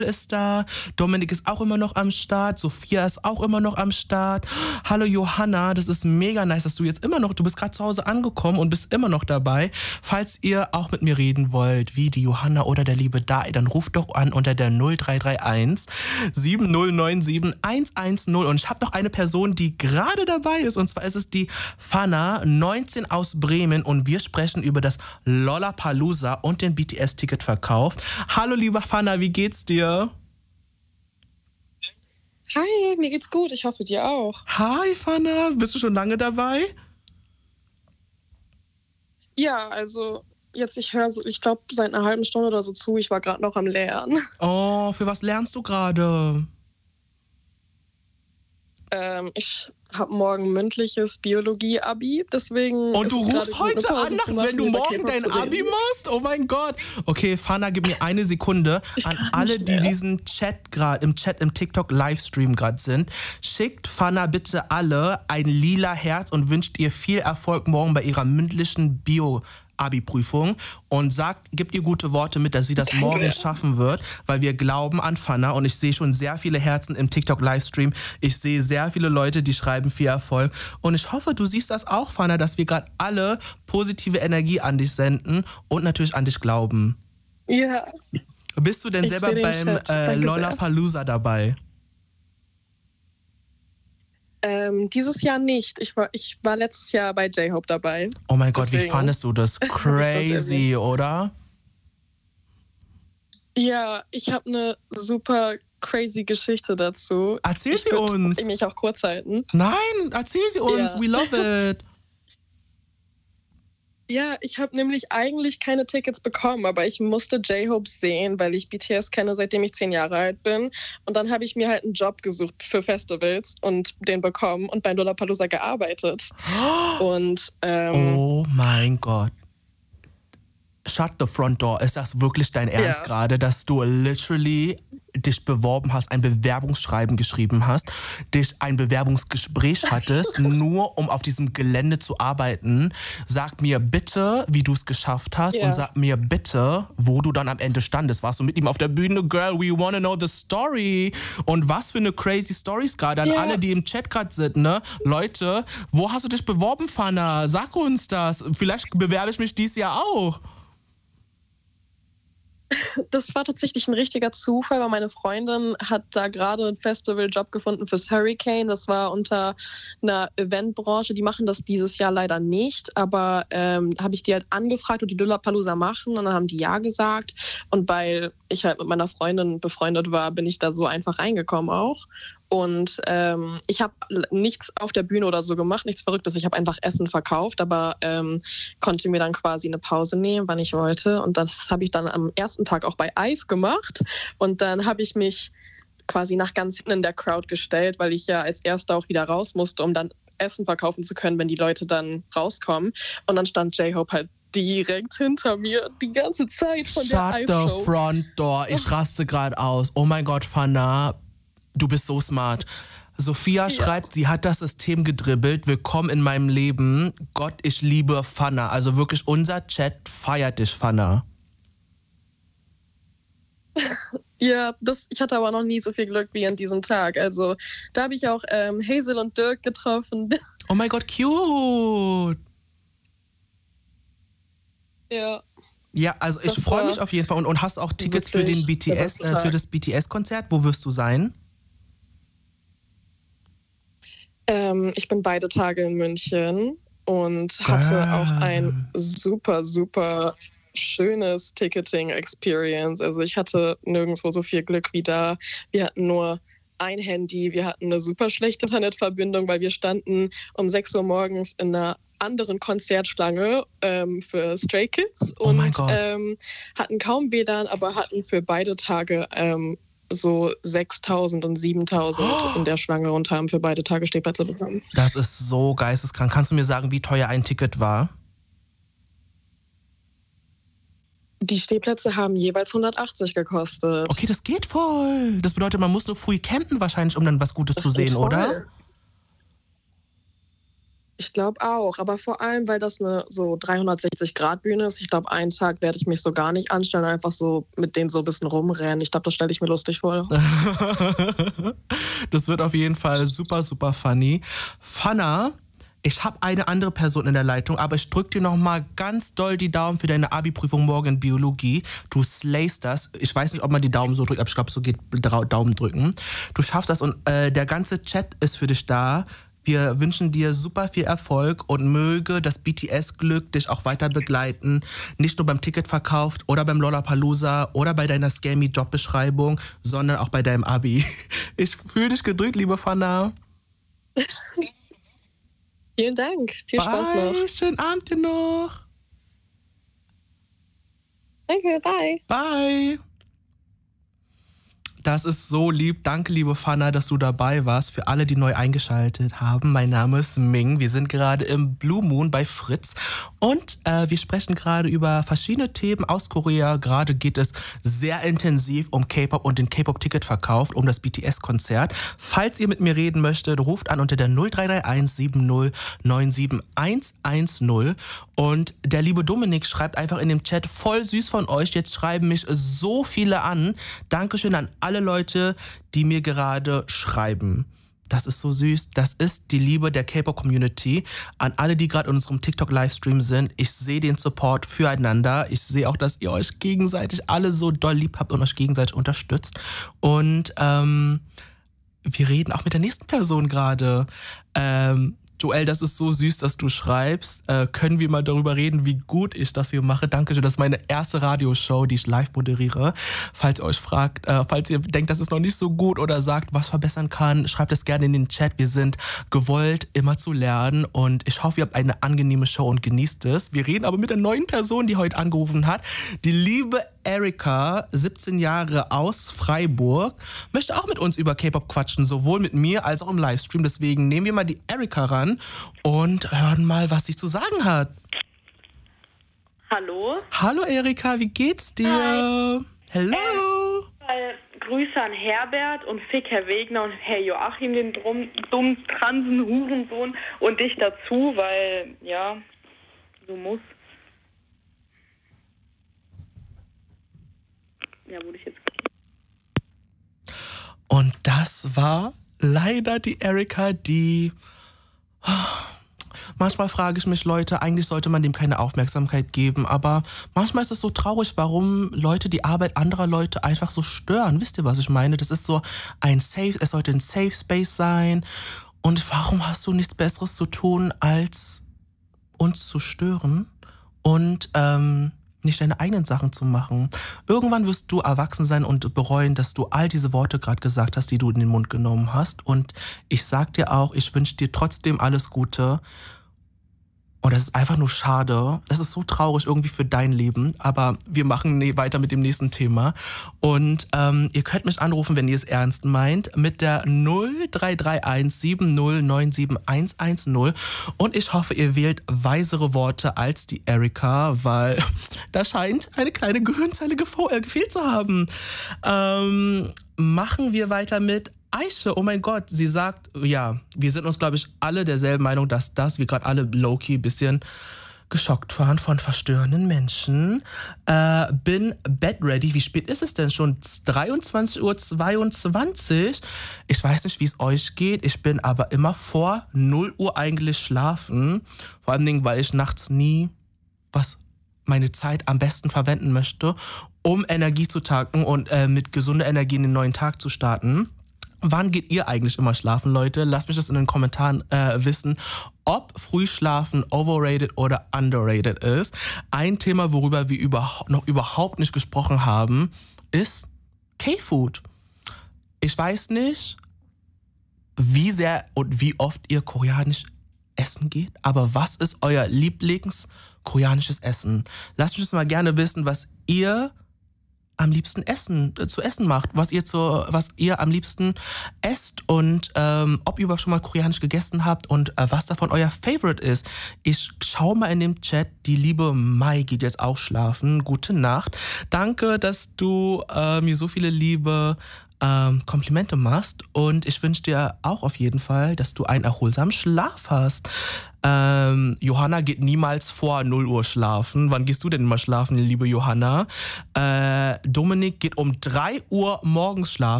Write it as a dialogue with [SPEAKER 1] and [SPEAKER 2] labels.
[SPEAKER 1] ist da, Dominik ist auch immer noch am Start, Sophia ist auch immer noch am Start. Hallo Johanna, das ist mega nice, dass du jetzt immer noch, du bist gerade zu Hause angekommen und bist immer noch dabei. Falls ihr auch mit mir reden wollt, wie die Johanna oder der liebe Dai, dann ruft doch an unter der 0331 7097 110 und ich habe noch eine Person, die gerade dabei ist und zwar ist es die Fana, 19 aus Bremen und wir sprechen über das Lollapalooza und den BTS-Ticketverkauf. Hallo lieber Fana, wie geht's dir?
[SPEAKER 2] Hi, mir geht's gut. Ich hoffe, dir auch.
[SPEAKER 1] Hi, Fana. Bist du schon lange dabei?
[SPEAKER 2] Ja, also jetzt, ich höre, ich glaube, seit einer halben Stunde oder so zu. Ich war gerade noch am Lernen.
[SPEAKER 1] Oh, für was lernst du gerade?
[SPEAKER 2] Ich habe morgen mündliches Biologie-Abi, deswegen.
[SPEAKER 1] Und du rufst heute an, wenn du morgen dein Abi machst? Oh mein Gott. Okay, Fana, gib mir eine Sekunde. An alle, die diesen Chat gerade, im TikTok-Livestream gerade sind, schickt Fana bitte alle ein lila Herz und wünscht ihr viel Erfolg morgen bei ihrer mündlichen Bio-Abi-Prüfung und gibt ihr gute Worte mit, dass sie das morgen schaffen wird, weil wir glauben an Fana und ich sehe schon sehr viele Herzen im TikTok-Livestream. Ich sehe sehr viele Leute, die schreiben viel Erfolg und ich hoffe, du siehst das auch, Fana, dass wir gerade alle positive Energie an dich senden und natürlich an dich glauben.
[SPEAKER 2] Ja.
[SPEAKER 1] Bist du denn selber beim Lollapalooza dabei?
[SPEAKER 2] Dieses Jahr nicht. Ich war letztes Jahr bei J-Hope dabei.
[SPEAKER 1] Oh mein Gott, wie fandest du das? Crazy, oder?
[SPEAKER 2] Ja, ich habe eine super crazy Geschichte dazu.
[SPEAKER 1] Erzähl sie uns.
[SPEAKER 2] Ich mich auch kurz halten.
[SPEAKER 1] Nein, erzähl sie uns. Ja. We love it.
[SPEAKER 2] Ja, ich habe nämlich eigentlich keine Tickets bekommen, aber ich musste J-Hope sehen, weil ich BTS kenne, seitdem ich 10 Jahre alt bin. Und dann habe ich mir halt einen Job gesucht für Festivals und den bekommen und bei Lollapalooza gearbeitet. Und,
[SPEAKER 1] oh mein Gott. Shut the front door. Ist das wirklich dein Ernst gerade, dass du literally dich beworben hast, ein Bewerbungsschreiben geschrieben hast, ein Bewerbungsgespräch hattest, nur um auf diesem Gelände zu arbeiten? Sag mir bitte, wie du es geschafft hast und sag mir bitte, wo du dann am Ende standest. Warst du mit ihm auf der Bühne? Girl, we wanna know the story. Und was für eine crazy Stories gerade an alle, die im Chat gerade sind, ne? Leute, wo hast du dich beworben, Fana? Sag uns das. Vielleicht bewerbe ich mich dieses Jahr auch.
[SPEAKER 2] Das war tatsächlich ein richtiger Zufall, weil meine Freundin hat da gerade einen Festivaljob gefunden fürs Hurricane. Das war unter einer Eventbranche. Die machen das dieses Jahr leider nicht, aber habe ich die halt angefragt, ob die Lollapalooza machen und dann haben die ja gesagt. Und weil ich halt mit meiner Freundin befreundet war, bin ich da so einfach reingekommen auch. Und ich habe nichts auf der Bühne oder so gemacht, nichts Verrücktes. Ich habe einfach Essen verkauft, aber konnte mir dann quasi eine Pause nehmen, wann ich wollte. Und das habe ich dann am ersten Tag auch bei IVE gemacht. Und dann habe ich mich quasi nach ganz hinten in der Crowd gestellt, weil ich ja als Erster auch wieder raus musste, um dann Essen verkaufen zu können, wenn die Leute dann rauskommen. Und dann stand J-Hope halt direkt hinter mir die ganze Zeit von der IVE-Show.
[SPEAKER 1] Shut the front door. Ich raste gerade aus. Oh mein Gott, Fana. Du bist so smart. Sophia schreibt, sie hat das System gedribbelt. Willkommen in meinem Leben. Gott, ich liebe Fana. Also wirklich, unser Chat feiert dich, Fana.
[SPEAKER 2] Ja, ich hatte aber noch nie so viel Glück wie an diesem Tag. Also da habe ich auch Hazel und Dirk getroffen.
[SPEAKER 1] Oh mein Gott, cute.
[SPEAKER 2] Ja.
[SPEAKER 1] Ja, also ich freue mich auf jeden Fall. Und hast auch Tickets für den BTS, für das BTS-Konzert? Wo wirst du sein?
[SPEAKER 2] Ich bin beide Tage in München und hatte auch ein super, super schönes Ticketing-Experience. Also ich hatte nirgendwo so viel Glück wie da. Wir hatten nur ein Handy, wir hatten eine super schlechte Internetverbindung, weil wir standen um 6 Uhr morgens in einer anderen Konzertschlange für Stray Kids und hatten kaum WLAN, aber hatten für beide Tage so 6.000 und 7.000 in der Schlange und haben für beide Tage Stehplätze bekommen.
[SPEAKER 1] Das ist so geisteskrank. Kannst du mir sagen, wie teuer ein Ticket war?
[SPEAKER 2] Die Stehplätze haben jeweils 180 gekostet.
[SPEAKER 1] Okay, das geht voll. Das bedeutet, man muss nur früh campen wahrscheinlich, um dann was Gutes zu sehen, oder?
[SPEAKER 2] Ich glaube auch, aber vor allem, weil das eine so 360-Grad-Bühne ist. Ich glaube, einen Tag werde ich mich so gar nicht anstellen und einfach so mit denen so ein bisschen rumrennen. Ich glaube, das stelle ich mir lustig vor.
[SPEAKER 1] Das wird auf jeden Fall super, super funny. Fanna, ich habe eine andere Person in der Leitung, aber ich drücke dir nochmal ganz doll die Daumen für deine Abi-Prüfung morgen in Biologie. Du slayst das. Ich weiß nicht, ob man die Daumen so drückt, aber ich glaube, so geht Daumen drücken. Du schaffst das und der ganze Chat ist für dich da. Wir wünschen dir super viel Erfolg und möge das BTS-Glück dich auch weiter begleiten. Nicht nur beim Ticketverkauf oder beim Lollapalooza oder bei deiner Scammy-Jobbeschreibung, sondern auch bei deinem Abi. Ich fühle dich gedrückt, liebe Fanna.
[SPEAKER 2] Vielen Dank. Viel Spaß noch.
[SPEAKER 1] Schönen Abend dir noch.
[SPEAKER 2] Danke, bye.
[SPEAKER 1] Bye. Das ist so lieb. Danke, liebe Fanna, dass du dabei warst. Für alle, die neu eingeschaltet haben, mein Name ist Ming. Wir sind gerade im Blue Moon bei Fritz und wir sprechen gerade über verschiedene Themen aus Korea. Gerade geht es sehr intensiv um K-Pop und den K-Pop-Ticketverkauf, um das BTS-Konzert. Falls ihr mit mir reden möchtet, ruft an unter der 0331 70 97 110. Und der liebe Dominik schreibt einfach in dem Chat, voll süß von euch, jetzt schreiben mich so viele an. Dankeschön an alle Leute, die mir gerade schreiben. Das ist so süß. Das ist die Liebe der K-Pop-Community. An alle, die gerade in unserem TikTok-Livestream sind, ich sehe den Support füreinander. Ich sehe auch, dass ihr euch gegenseitig alle so doll lieb habt und euch gegenseitig unterstützt. Und wir reden auch mit der nächsten Person gerade. Joel, das ist so süß, dass du schreibst. Können wir mal darüber reden, wie gut ich das hier mache? Dankeschön, das ist meine erste Radioshow, die ich live moderiere. Falls ihr euch fragt, falls ihr denkt, das ist noch nicht so gut oder sagt, was verbessern kann, schreibt es gerne in den Chat. Wir sind gewollt, immer zu lernen und ich hoffe, ihr habt eine angenehme Show und genießt es. Wir reden aber mit der neuen Person, die heute angerufen hat. Die liebe Erika, 17 Jahre aus Freiburg, möchte auch mit uns über K-Pop quatschen, sowohl mit mir als auch im Livestream. Deswegen nehmen wir mal die Erika ran und hören mal, was sie zu sagen hat.
[SPEAKER 3] Hallo.
[SPEAKER 1] Hallo Erika, wie geht's dir?
[SPEAKER 3] Hi.
[SPEAKER 1] Hello.
[SPEAKER 3] Grüße an Herbert und Fick, Herr Wegner und Herr Joachim, den dummen Transen, Hurensohn und dich dazu, weil, ja, so muss. Ja, wurde ich jetzt.
[SPEAKER 1] Und das war leider die Erika, die... Manchmal frage ich mich, Leute, eigentlich sollte man dem keine Aufmerksamkeit geben, aber manchmal ist es so traurig, warum Leute die Arbeit anderer Leute einfach so stören. Wisst ihr, was ich meine? Das ist so es sollte ein Safe Space sein. Und warum hast du nichts Besseres zu tun, als uns zu stören und nicht deine eigenen Sachen zu machen? Irgendwann wirst du erwachsen sein und bereuen, dass du all diese Worte gerade gesagt hast, die du in den Mund genommen hast. Und ich sag dir auch, ich wünsche dir trotzdem alles Gute. Und das ist einfach nur schade. Das ist so traurig irgendwie für dein Leben. Aber wir machen weiter mit dem nächsten Thema. Und ihr könnt mich anrufen, wenn ihr es ernst meint, mit der 0331 70 97 110. Und ich hoffe, ihr wählt weisere Worte als die Erika, weil da scheint eine kleine Gehirnzelle gefehlt zu haben. Machen wir weiter mit Aisha, oh mein Gott, sie sagt, ja, wir sind uns, glaube ich, alle derselben Meinung, dass wir gerade alle low-key ein bisschen geschockt waren von verstörenden Menschen. Bin bedready. Wie spät ist es denn schon? 23:22 Uhr. Ich weiß nicht, wie es euch geht. Ich bin aber immer vor 0 Uhr eigentlich schlafen. Vor allen Dingen, weil ich nachts nie meine Zeit am besten verwenden möchte, um Energie zu tanken und mit gesunder Energie in den neuen Tag zu starten. Wann geht ihr eigentlich immer schlafen, Leute? Lasst mich das in den Kommentaren wissen, ob Frühschlafen overrated oder underrated ist. Ein Thema, worüber wir noch überhaupt nicht gesprochen haben, ist K-Food. Ich weiß nicht, wie sehr und wie oft ihr koreanisch essen geht, aber was ist euer Lieblings-koreanisches Essen? Lasst mich das mal gerne wissen, was ihr am liebsten zu essen macht, was ihr am liebsten esst und ob ihr überhaupt schon mal koreanisch gegessen habt und was davon euer Favorite ist. Ich schaue mal in dem Chat, die liebe Mai geht jetzt auch schlafen. Gute Nacht. Danke, dass du mir so viele liebe Komplimente machst. Und ich wünsche dir auch auf jeden Fall, dass du einen erholsamen Schlaf hast. Johanna geht niemals vor 0 Uhr schlafen. Wann gehst du denn immer schlafen, liebe Johanna? Dominik geht um 3 Uhr morgens schlafen.